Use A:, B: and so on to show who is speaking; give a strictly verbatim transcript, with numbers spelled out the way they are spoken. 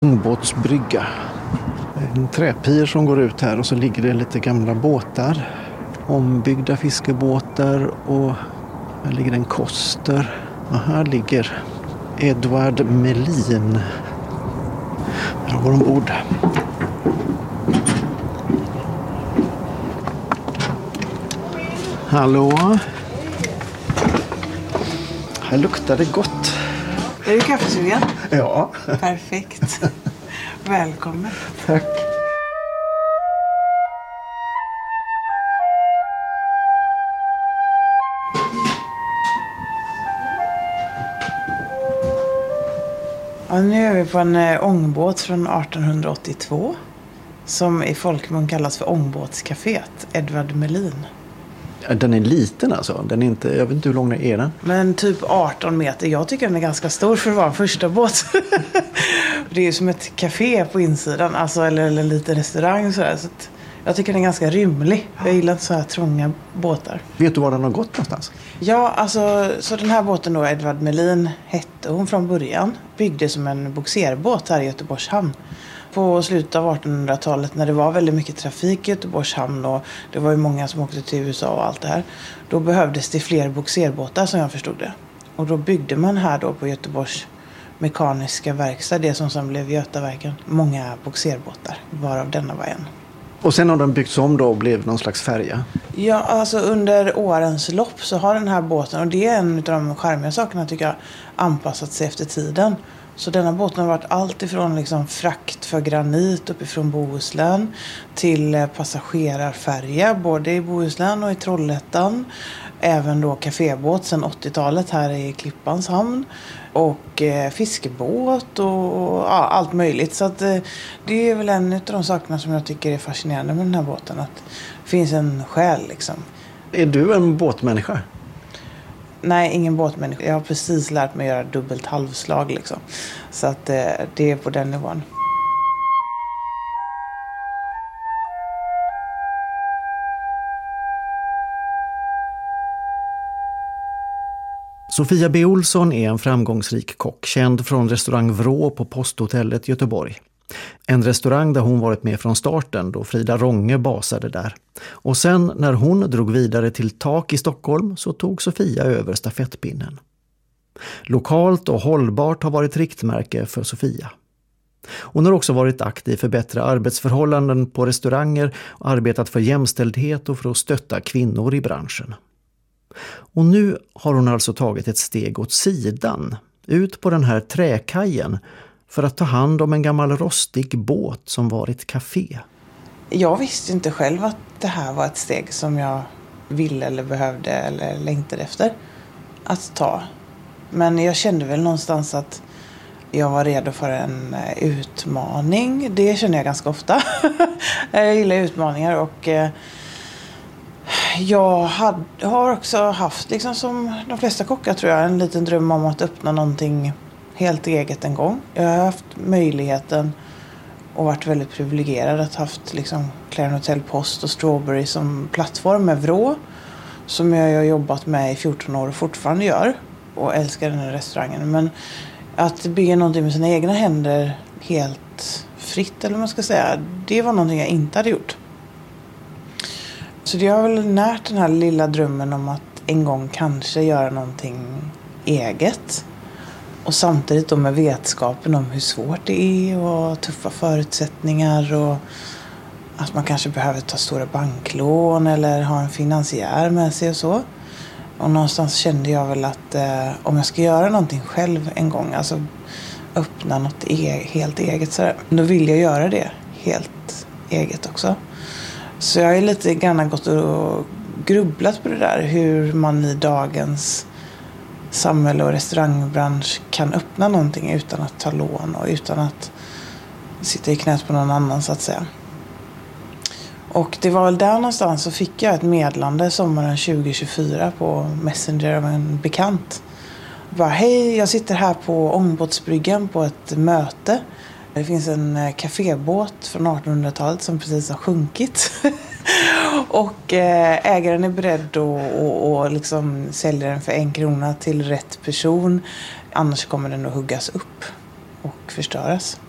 A: ångbåtsbrygga. En träpir som går ut här och så ligger det lite gamla båtar. Ombyggda fiskebåtar och här ligger en koster. Och här ligger Edvard Melin. Här går ombord. Hallå? Här luktar det gott.
B: Är du kaffesugen?
A: Ja.
B: Perfekt. Välkommen.
A: Tack.
B: Ja, nu är vi på en äh, ångbåt från arton åttiotvå som i folkmun kallas för ångbåtscaféet Edvard Melin.
A: Den är liten alltså. Den är inte, jag vet inte hur lång är den.
B: Men typ arton meter. Jag tycker den är ganska stor för att vara en första båt. Det är ju som ett café på insidan. Alltså, eller, eller en liten restaurang. Så, så att jag tycker den är ganska rymlig. Jag gillar inte så här trånga båtar.
A: Vet du var den har gått någonstans?
B: Ja, alltså så den här båten då, Edvard Melin, hette hon från början. Byggdes som en boxerbåt här i Göteborgs hamn. På slutet av artonhundratalet när det var väldigt mycket trafik i Göteborgs hamn och det var ju många som åkte till U S A och allt det här. Då behövdes det fler boxerbåtar som jag förstod det. Och då byggde man här då på Göteborgs mekaniska verkstad, det som sen blev Götaverken, många boxerbåtar, varav denna var en.
A: Och sen har den byggts om då och blev någon slags färja?
B: Ja, alltså under årens lopp så har den här båten, och det är en av de charmiga sakerna tycker jag, anpassat sig efter tiden. Så denna båten har varit allt ifrån liksom frakt för granit uppifrån Bohuslän till passagerarfärja både i Bohuslän och i Trollhättan. Även då kafébåt sedan åttiotalet här i Klippans hamn. Och eh, fiskebåt och ja, allt möjligt. Så att, eh, det är väl en av de sakerna som jag tycker är fascinerande med den här båten. Att det finns en själ liksom.
A: Är du en båtmänniska?
B: Nej, ingen båtmänniska. Jag har precis lärt mig göra dubbelt halvslag liksom. Så att eh, det är på den nivån.
A: Sofia B. Olsson är en framgångsrik kock, känd från restaurang Vrå på Posthotellet Göteborg. En restaurang där hon varit med från starten då Frida Ronge basade där. Och sen när hon drog vidare till Tak i Stockholm så tog Sofia över stafettpinnen. Lokalt och hållbart har varit riktmärke för Sofia. Hon har också varit aktiv för bättre arbetsförhållanden på restauranger och arbetat för jämställdhet och för att stötta kvinnor i branschen. Och nu har hon alltså tagit ett steg åt sidan, ut på den här träkajen för att ta hand om en gammal rostig båt som var ett café.
B: Jag visste inte själv att det här var ett steg som jag ville eller behövde eller längtade efter att ta. Men jag kände väl någonstans att jag var redo för en utmaning. Det känner jag ganska ofta. Jag gillar utmaningar och jag hade, har också haft, liksom som de flesta kockar tror jag, en liten dröm om att öppna någonting helt eget en gång. Jag har haft möjligheten och varit väldigt privilegierad att ha haft liksom Clarion Hotel Post och Strawberry som plattform med Vrå. Som jag har jobbat med i fjorton år och fortfarande gör. Och älskar den här restaurangen. Men att bygga någonting med sina egna händer helt fritt eller vad man ska säga. Det var någonting jag inte hade gjort. Så det har väl närt den här lilla drömmen om att en gång kanske göra någonting eget. Och samtidigt då med vetskapen om hur svårt det är och tuffa förutsättningar och att man kanske behöver ta stora banklån eller ha en finansiär med sig och så. Och någonstans kände jag väl att eh, om jag ska göra någonting själv en gång, alltså öppna något e- helt eget så där, då vill jag göra det helt eget också. Så jag har lite grann gått och grubblat på det där, hur man i dagens samhälle och restaurangbransch kan öppna någonting utan att ta lån och utan att sitta i knät på någon annan så att säga. Och det var väl där någonstans så fick jag ett meddelande sommaren tjugo tjugofyra på Messenger av en bekant. Bara, hej, jag sitter här på ångbåtsbryggan på ett möte. Det finns en kafébåt från artonhundratalet som precis har sjunkit. Och ägaren är beredd att och, och liksom sälja den för en krona till rätt person. Annars kommer den att huggas upp och förstöras.